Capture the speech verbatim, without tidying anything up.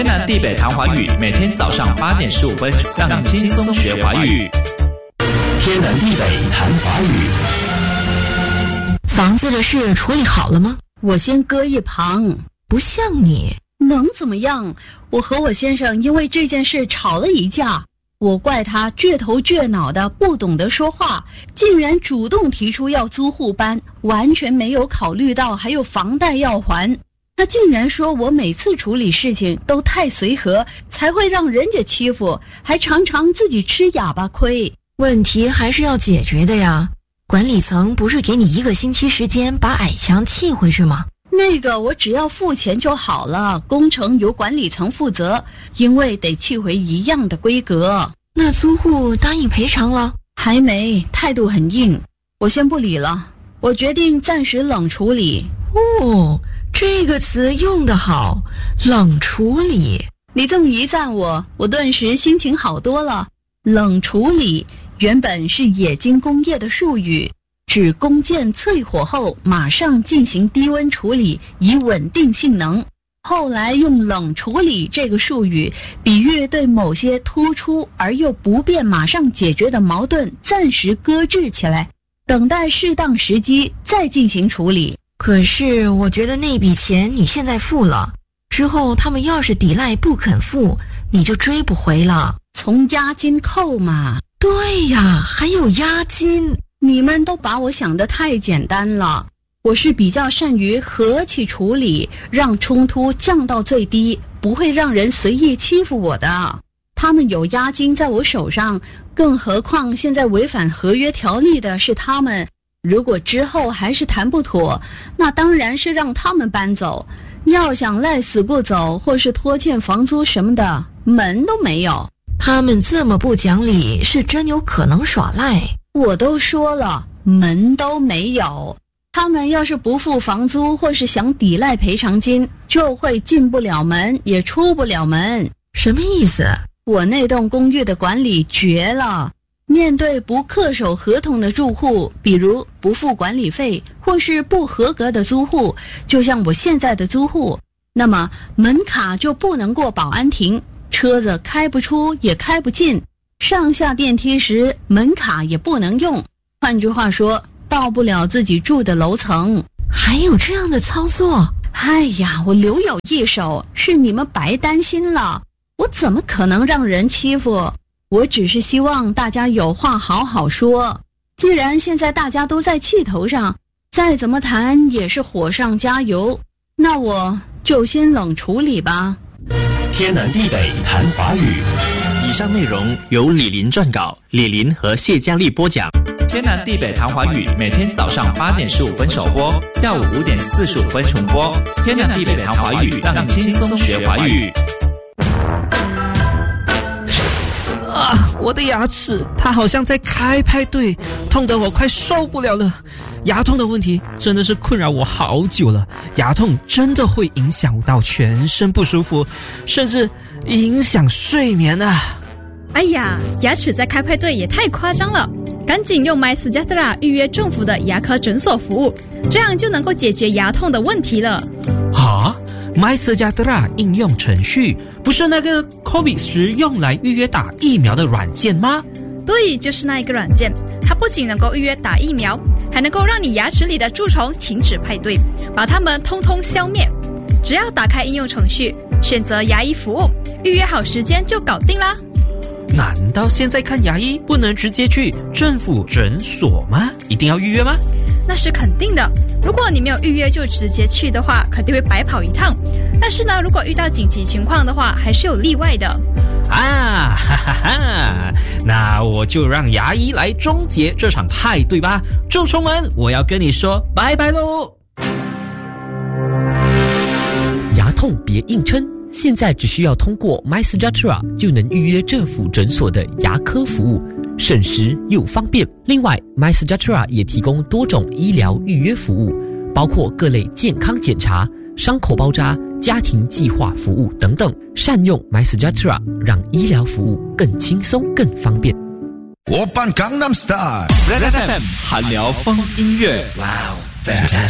天南地北谈华语，每天早上八点十五分，让你轻松学华语。 天南地北谈华语。 房子的事处理好了吗？ 我先搁一旁。 不像你。 能怎么样？我和我先生因为这件事吵了一架，我怪他倔头倔脑的，不懂得说话，竟然主动提出要租户搬，完全没有考虑到还有房贷要还。他竟然说我每次处理事情都太随和，才会让人家欺负，还常常自己吃哑巴亏。 问题还是要解决的呀。管理层不是给你一个星期时间把矮墙砌回去吗？ 那个我只要付钱就好了，工程由管理层负责，因为得砌回一样的规格。 那租户答应赔偿了？ 还没，态度很硬。我先不理了，我决定暂时冷处理。 哦，这个词用得好，冷处理。 你这么一赞我，我顿时心情好多了。冷处理原本是冶金工业的术语，指工件淬火后马上进行低温处理，以稳定性能。后来用冷处理这个术语比喻对某些突出而又不便马上解决的矛盾暂时搁置起来，等待适当时机再进行处理。 可是我觉得那笔钱你现在付了，之后他们要是抵赖不肯付，你就追不回了。 从押金扣嘛。 对呀，还有押金。 你们都把我想得太简单了。我是比较善于和气处理，让冲突降到最低，不会让人随意欺负我的。他们有押金在我手上，更何况现在违反合约条例的是他们。如果之后还是谈不妥，那当然是让他们搬走。要想赖死不走，或是拖欠房租什么的，门都没有。 他们这么不讲理，是真有可能耍赖。 我都说了，门都没有。他们要是不付房租或是想抵赖赔偿金，就会进不了门，也出不了门。 什么意思？ 我那栋公寓的管理绝了。面对不恪守合同的住户，比如不付管理费或是不合格的租户，就像我现在的租户，那么门卡就不能过保安亭，车子开不出也开不进，上下电梯时门卡也不能用。换句话说，到不了自己住的楼层。 还有这样的操作？ 哎呀，我留有一手，是你们白担心了。我怎么可能让人欺负？我只是希望大家有话好好说。既然现在大家都在气头上，再怎么谈也是火上加油，那我就先冷处理吧。 天南地北谈华语。 以上内容由李林撰稿，李林和谢佳丽播讲。天南地北谈华语，每天早上八点十五分首播，下午五点四十五分重播。天南地北谈华语，让你轻松学华语。 啊，我的牙齿，它好像在开派对，痛得我快受不了了。牙痛的问题真的是困扰我好久了，牙痛真的会影响到全身不舒服，甚至影响睡眠啊。 哎呀，牙齿在开派对也太夸张了，赶紧用 MySejahtera 预约政府的牙科诊所服务，这样就能够解决牙痛的问题了。 啊，MySejahtera 应用程序不是那个 COVID 时用来预约打疫苗的软件吗？ 对，就是那一个软件，它不仅能够预约打疫苗，还能够让你牙齿里的蛀虫停止派对，把它们通通消灭。只要打开应用程序，选择牙医服务，预约好时间就搞定啦。 难道现在看牙医不能直接去政府诊所吗？一定要预约吗？ 那是肯定的，如果你没有预约就直接去的话，肯定会白跑一趟。但是呢，如果遇到紧急情况的话，还是有例外的。 啊，哈哈哈！那我就让牙医来终结这场派对吧。蛀虫们，我要跟你说拜拜喽！ 牙痛别硬撑，现在只需要通过 MySejahtera 就能预约政府诊所的牙科服务，省时又方便。另外 MySejahtera 也提供多种医疗预约服务，包括各类健康检查、伤口包扎、家庭计划服务等等。善用 MySejahtera， 让医疗服务更轻松、更方便。 我扮Gangnam Style Red F M 韩聊风音乐。 Wow, fantastic.